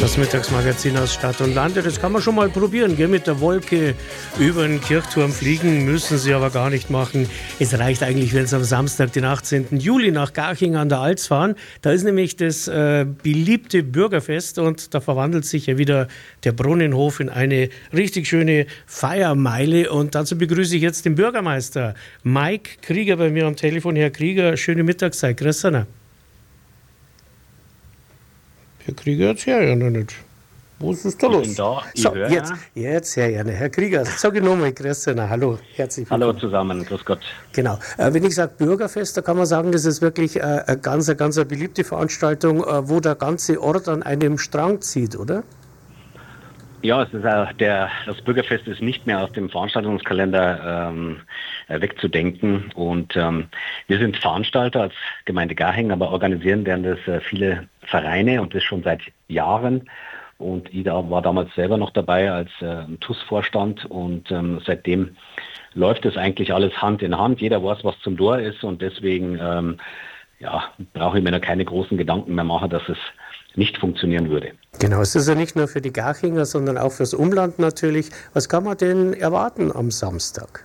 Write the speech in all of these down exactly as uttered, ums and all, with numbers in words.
Das Mittagsmagazin aus Stadt und Land, das kann man schon mal probieren, gell? Mit der Wolke über den Kirchturm fliegen müssen Sie aber gar nicht machen. Es reicht eigentlich, wenn Sie am Samstag, den achtzehnten Juli, nach Garching an der Alz fahren. Da ist nämlich das äh, beliebte Bürgerfest und da verwandelt sich ja wieder der Brunnenhof in eine richtig schöne Feiermeile. Und dazu begrüße ich jetzt den Bürgermeister Mike Krieger bei mir am Telefon. Herr Krieger, schöne Mittagszeit. Grüß Sie. Herr Krieger, jetzt höre ich ja noch nicht. Was ist da los? Ich bin da, ich so, höre. jetzt, jetzt höre ich ja nicht. Herr Krieger, sag ich nochmal, grüß Sie. Hallo, herzlich willkommen. Hallo zusammen, grüß Gott. Genau. Äh, wenn ich sage Bürgerfest, da kann man sagen, das ist wirklich äh, eine ganz, eine ganz eine beliebte Veranstaltung, äh, wo der ganze Ort an einem Strang zieht, oder? Ja, es ist, äh, der, das Bürgerfest ist nicht mehr aus dem Veranstaltungskalender ähm, wegzudenken. Und ähm, wir sind Veranstalter als Gemeinde Garching, aber organisieren werden das äh, viele Vereine und das schon seit Jahren. Und ich da, war damals selber noch dabei als äh, T U S-Vorstand und ähm, seitdem läuft es eigentlich alles Hand in Hand. Jeder weiß, was zum Tor ist und deswegen ähm, ja, brauche ich mir da keine großen Gedanken mehr machen, dass es nicht funktionieren würde. Genau, es ist ja nicht nur für die Garchinger, sondern auch fürs Umland natürlich. Was kann man denn erwarten am Samstag?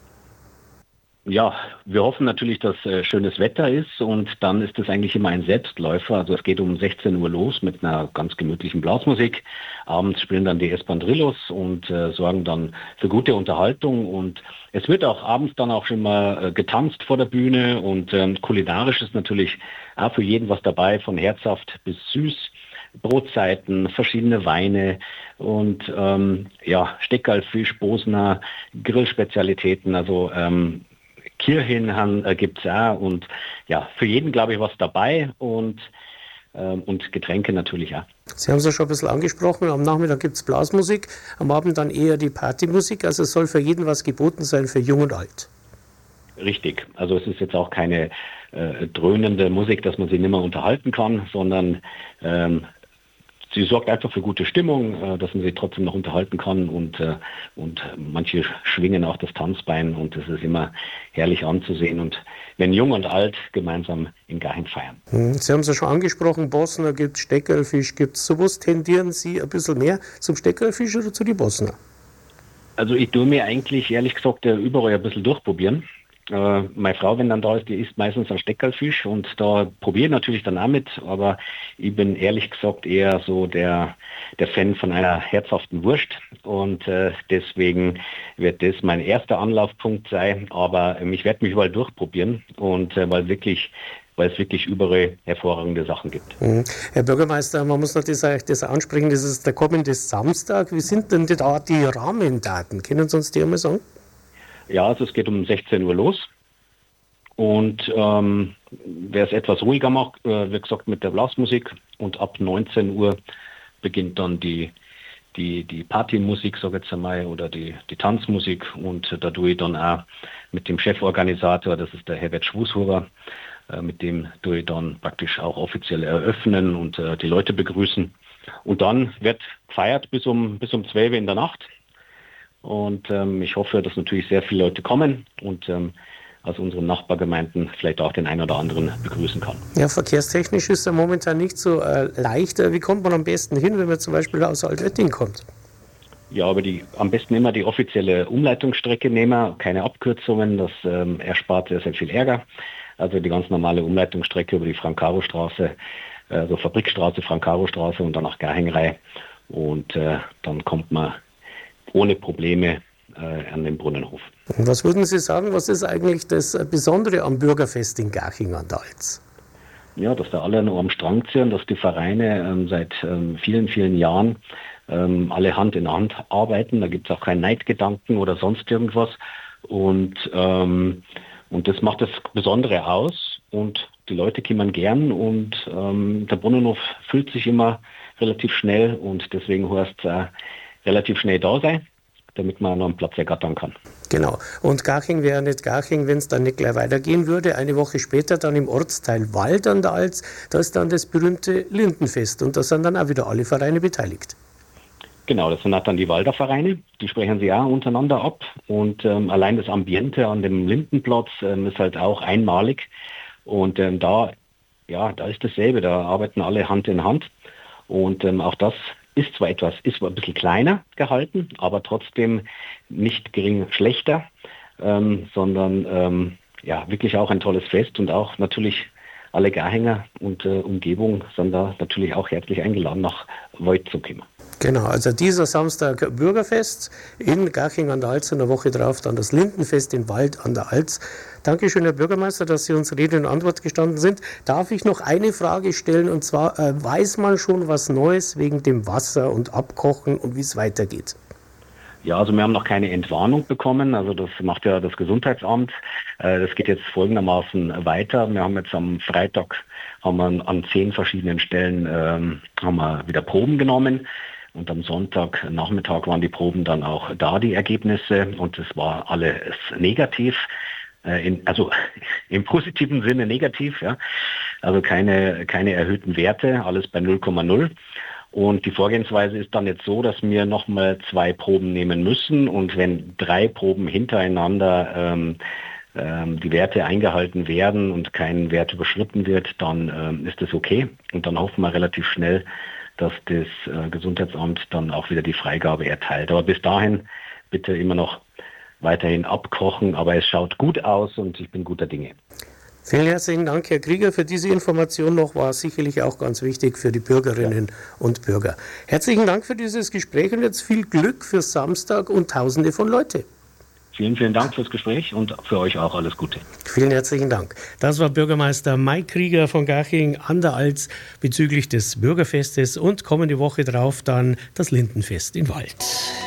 Ja, wir hoffen natürlich, dass äh, schönes Wetter ist und dann ist es eigentlich immer ein Selbstläufer. Also es geht um sechzehn Uhr los mit einer ganz gemütlichen Blasmusik. Abends spielen dann die Espandrillos und äh, sorgen dann für gute Unterhaltung und es wird auch abends dann auch schon mal äh, getanzt vor der Bühne und ähm, kulinarisch ist natürlich auch für jeden was dabei, von herzhaft bis süß. Brotzeiten, verschiedene Weine und ähm, ja, Steckerlfisch, Bosner, Grillspezialitäten, also ähm, Kirchen äh, gibt es auch und ja, für jeden, glaube ich, was dabei und, ähm, und Getränke natürlich auch. Sie haben es ja schon ein bisschen angesprochen, am Nachmittag gibt es Blasmusik, am Abend dann eher die Partymusik, also es soll für jeden was geboten sein, für Jung und Alt. Richtig, also es ist jetzt auch keine äh, dröhnende Musik, dass man sich nicht mehr unterhalten kann, sondern ähm, sie sorgt einfach für gute Stimmung, äh, dass man sich trotzdem noch unterhalten kann und, äh, und manche schwingen auch das Tanzbein und es ist immer herrlich anzusehen und wenn Jung und Alt gemeinsam in Garching feiern. Sie haben es ja schon angesprochen, Bosner gibt es, Steckerlfisch gibt es. Sowas tendieren Sie ein bisschen mehr zum Steckerlfisch oder zu den Bosner? Also ich tue mir eigentlich ehrlich gesagt überall ein bisschen durchprobieren. Äh, meine Frau, wenn dann da ist, die isst meistens einen Steckerlfisch und da probiere ich natürlich dann auch mit, aber ich bin ehrlich gesagt eher so der, der Fan von einer herzhaften Wurst und äh, deswegen wird das mein erster Anlaufpunkt sein, aber ähm, ich werde mich überall durchprobieren und äh, weil wirklich weil es wirklich überall hervorragende Sachen gibt. Mhm. Herr Bürgermeister, man muss noch das, das ansprechen, das ist der kommende Samstag. Wie sind denn da die Rahmendaten? Können Sie uns die einmal sagen? Ja, also es geht um sechzehn Uhr los und ähm, wer es etwas ruhiger macht, äh, wie gesagt mit der Blasmusik und ab neunzehn Uhr beginnt dann die, die, die Partymusik, sage ich jetzt einmal, oder die, die Tanzmusik und da tue ich dann auch mit dem Cheforganisator, das ist der Herbert Schwushuber, äh, mit dem tue ich dann praktisch auch offiziell eröffnen und äh, die Leute begrüßen und dann wird gefeiert bis um, bis um zwölf Uhr in der Nacht. Und ähm, ich hoffe, dass natürlich sehr viele Leute kommen und ähm, aus unseren Nachbargemeinden vielleicht auch den einen oder anderen begrüßen kann. Ja, verkehrstechnisch ist er momentan nicht so äh, leicht. Wie kommt man am besten hin, wenn man zum Beispiel aus Altötting kommt? Ja, aber die, am besten immer die offizielle Umleitungsstrecke nehmen, keine Abkürzungen, das ähm, erspart sehr, sehr viel Ärger. Also die ganz normale Umleitungsstrecke über die Frank-Caro-Straße, also Fabrikstraße, Frank-Caro-Straße und dann nach Garchingerei und äh, dann kommt man ohne Probleme äh, an den Brunnenhof. Was würden Sie sagen, was ist eigentlich das Besondere am Bürgerfest in Garching an der Alz? Ja, dass da alle noch am Strang ziehen, dass die Vereine ähm, seit ähm, vielen, vielen Jahren ähm, alle Hand in Hand arbeiten. Da gibt es auch keinen Neidgedanken oder sonst irgendwas. Und, ähm, und das macht das Besondere aus. Und die Leute kommen gern und ähm, der Brunnenhof füllt sich immer relativ schnell und deswegen heißt es äh, relativ schnell da sein, damit man noch einen Platz ergattern kann. Genau. Und Garching wäre nicht Garching, wenn es dann nicht gleich weitergehen würde. Eine Woche später dann im Ortsteil Wald an der Alz, da ist dann das berühmte Lindenfest und da sind dann auch wieder alle Vereine beteiligt. Genau, das sind auch dann die Walder Vereine, die sprechen sich auch untereinander ab und ähm, allein das Ambiente an dem Lindenplatz ähm, ist halt auch einmalig und ähm, da, ja, da ist dasselbe, da arbeiten alle Hand in Hand Und ähm, auch das ist zwar etwas, ist zwar ein bisschen kleiner gehalten, aber trotzdem nicht gering schlechter, ähm, sondern ähm, ja, wirklich auch ein tolles Fest und auch natürlich alle Garchinger und äh, Umgebung sind da natürlich auch herzlich eingeladen, nach Voit zu kommen. Genau, also dieser Samstag Bürgerfest in Garching an der Alz und eine Woche drauf dann das Lindenfest in Wald an der Alz. Dankeschön, Herr Bürgermeister, dass Sie uns Rede und Antwort gestanden sind. Darf ich noch eine Frage stellen, und zwar, äh, weiß man schon was Neues wegen dem Wasser und Abkochen und wie es weitergeht? Ja, also wir haben noch keine Entwarnung bekommen, also das macht ja das Gesundheitsamt. Das geht jetzt folgendermaßen weiter. Wir haben jetzt am Freitag haben wir an zehn verschiedenen Stellen ähm, haben wir wieder Proben genommen und am Sonntag Nachmittag waren die Proben dann auch da, die Ergebnisse, und es war alles negativ. In, also im positiven Sinne negativ, ja. Also keine, keine erhöhten Werte, alles bei null Komma null. Und die Vorgehensweise ist dann jetzt so, dass wir nochmal zwei Proben nehmen müssen, und wenn drei Proben hintereinander ähm, ähm, die Werte eingehalten werden und kein Wert überschritten wird, dann ähm, ist das okay. Und dann hoffen wir relativ schnell, dass das äh, Gesundheitsamt dann auch wieder die Freigabe erteilt. Aber bis dahin bitte immer noch weiterhin abkochen, aber es schaut gut aus und ich bin guter Dinge. Vielen herzlichen Dank, Herr Krieger, für diese Information noch, war sicherlich auch ganz wichtig für die Bürgerinnen ja. und Bürger. Herzlichen Dank für dieses Gespräch und jetzt viel Glück für Samstag und Tausende von Leute. Vielen, vielen Dank fürs Gespräch und für euch auch alles Gute. Vielen herzlichen Dank. Das war Bürgermeister Mike Krieger von Garching an der Alz bezüglich des Bürgerfestes und kommende Woche drauf dann das Lindenfest in Wald.